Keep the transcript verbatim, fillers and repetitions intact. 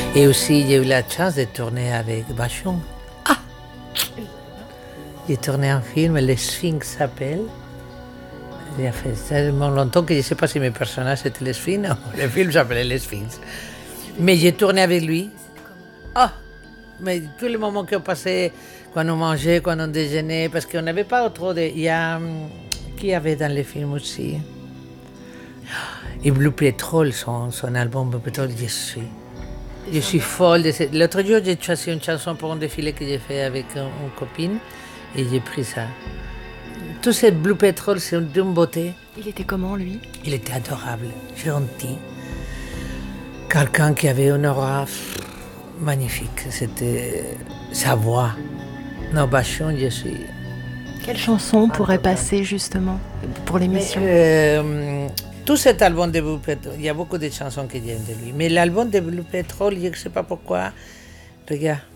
Et aussi, j'ai eu la chance de tourner avec Vachon. Ah J'ai tourné un film, Le Sphinx s'appelle. Il a fait tellement longtemps que je ne sais pas si mes personnages étaient les Sphinx. Non, le film s'appelait Les Sphinx. Mais j'ai tourné avec lui. Ah Mais tous les moments qu'on passait, quand on mangeait, quand on déjeunait, parce qu'on n'avait pas trop de... Il y a... Qui y avait dans les films aussi? Et Blue Petrol, son, son album Blue Petrol, je suis... Je suis folle de cette... L'autre jour, j'ai choisi une chanson pour un défilé que j'ai fait avec une, une copine et j'ai pris ça. Tout ce Blue Petrol, c'est d'une beauté. Il était comment, lui? Il était adorable, gentil. Quelqu'un qui avait une aura magnifique. C'était sa voix. Non, Vachon, je suis... Quelle chanson pourrait passer, justement, pour l'émission? euh, Tout cet album de Blue Petrol, il y a beaucoup de chansons que j'aime de lui. Mais l'album de Blue Petrol, je ne sais pas pourquoi, regarde.